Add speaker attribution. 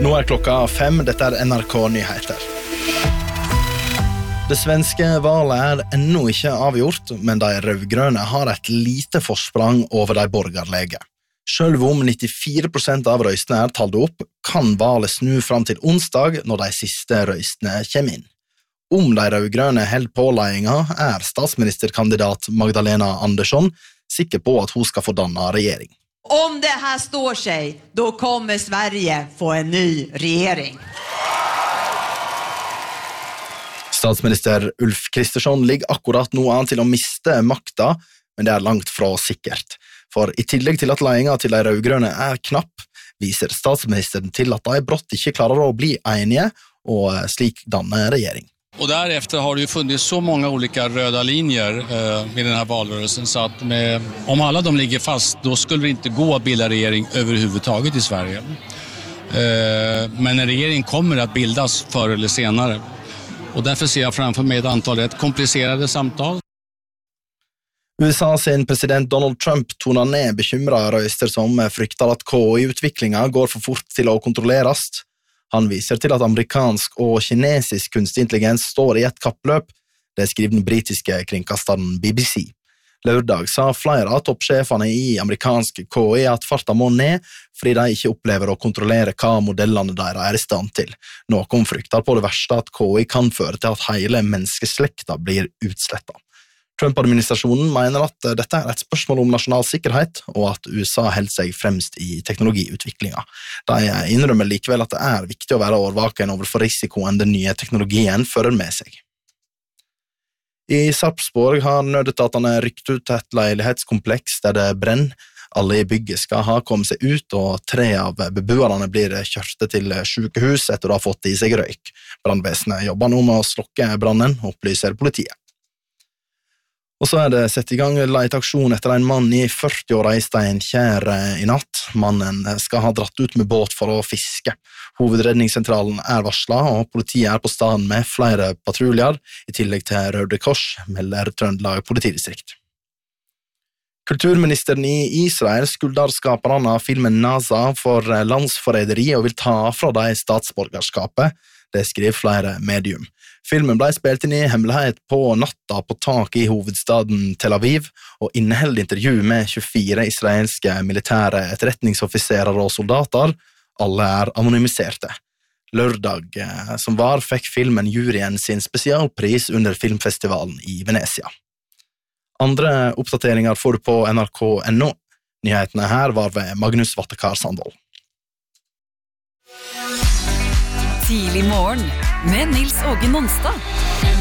Speaker 1: Nå klokka 5, dette NRK Nyheter. Det svenske valet ennå ikke avgjort, men de rødgrønne har et lite forsprang over de borgerlige. Selv om 94% av røystene talt opp, kan valet snu fram til onsdag når de siste røystene kommer inn. Om de rødgrønne held på ledelsen, statsministerkandidat Magdalena Andersson sikker på at hun skal få danne regjering.
Speaker 2: Om det här står sig, då kommer Sverige få en ny regering.
Speaker 1: Statsminister Ulf Kristersson ligger akkurat nå an til å miste makta, men det langt fra sikkert. For i tillegg til at ledelsen til de rødgrønne knapp, viser statsministeren til at de brått ikke klarer å bli enige, og slik danne regjering.
Speaker 3: Och därefter har det ju funnits så många olika röda linjer i den här valrörelsen så att om alla de ligger fast då skulle det inte gå att bilda regering överhuvudtaget i Sverige. Men en regering kommer att bildas förr eller senare. Och därför ser jag framför mig ett antal rätt komplicerade samtal.
Speaker 1: USA sin president Donald Trump tonar ned bekymrede røster som frykter at KI-utviklingen går for fort til å kontrolleres. Han viser til at amerikansk og kinesisk kunstig intelligens står i et kappløp, det skriver den britiske kringkasteren BBC. Lørdag sa flere av toppsjefene i amerikansk KI at farta må ned, fordi de ikke opplever å kontrollere hva modellene deres i stand til. Noen frykter på det verste at KI kan føre til at hele menneskeslekta blir utslettet. Trump-administrasjonen mener at dette et spørsmål om nasjonal sikkerhet, og at USA holder seg fremst i teknologiutviklingen. De innrømmer likevel at det viktig å være årvaken overfor risikoen den nye teknologien fører med seg. I Sarpsborg har nødetatene rykt ut et leilighetskompleks der det brenner. Alle i bygget skal ha kommet seg ut, og 3 av beboerne blir kjørte til sykehus etter å ha fått i seg røyk. Brandvesenet jobber nå med å slokke brannen, opplyser politiet. Og så det sett i gang leteaksjon etter en mann i 40-åra i Steinkjer i natt. Mannen skal ha dratt ut med båt for å fiske. Hovedredningssentralen varslet, og politiet på stedet med flere patruljer, i tillegg til Røde Kors, melder Trøndelag politidistrikt. Kulturministeren i Israel skylder skaperne av filmen Naza for landsforræderi og vil ta fra dem statsborgerskapet. Det skriver flere medium. Filmen ble spilt inn i hemmelighet på natta på tak i hovedstaden Tel Aviv, og inneholder intervju med 24 israelske militære etterretningsoffiserer og soldater. Alle anonymiserte. Lørdag som fikk filmen juryen sin spesialpris under filmfestivalen i Venezia. Andre oppdateringer får du på NRK.no. Nyhetene her var ved Magnus Vattekar Sandvold.
Speaker 4: Tidlig morgen med Nils Åge Nonstad.